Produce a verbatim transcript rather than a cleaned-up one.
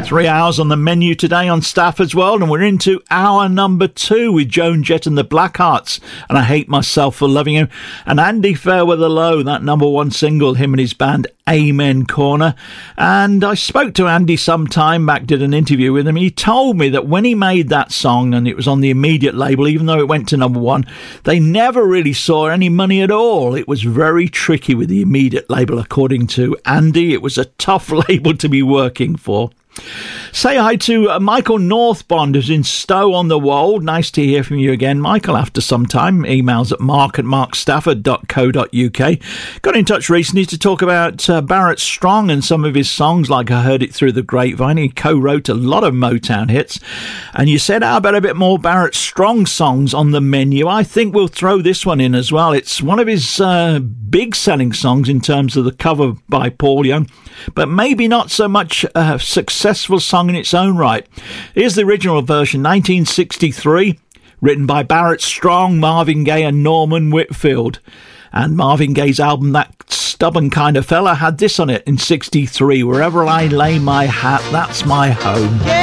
Three hours on the menu today on Stafford's World, and we're into hour number two with Joan Jett and the Blackhearts, and I Hate Myself for Loving You, and Andy Fairweather Low, that number one single, him and his band Amen Corner. And I spoke to Andy some time back, did an interview with him. He told me that when he made that song, and it was on the Immediate label, even though it went to number one, they never really saw any money at all. It was very tricky with the Immediate label, according to Andy. It was a tough label to be working for. Say hi to uh, Michael Northbond, who's in Stowe on the Wold. Nice to hear from you again, Michael, after some time. Emails at mark at mark stafford dot co dot uk. Got in touch recently to talk about uh, Barrett Strong and some of his songs, like I Heard It Through the Grapevine. He co-wrote a lot of Motown hits. And you said, how about a bit more Barrett Strong songs on the menu? I think we'll throw this one in as well. It's one of his uh, big selling songs in terms of the cover by Paul Young, but maybe not so much a uh, successful song in its own right. Here's the original version, nineteen sixty-three, written by Barrett Strong, Marvin Gaye and Norman Whitfield. And Marvin Gaye's album, That Stubborn Kind of Fella, had this on it in sixty-three, Wherever I Lay My Hat, That's My Home.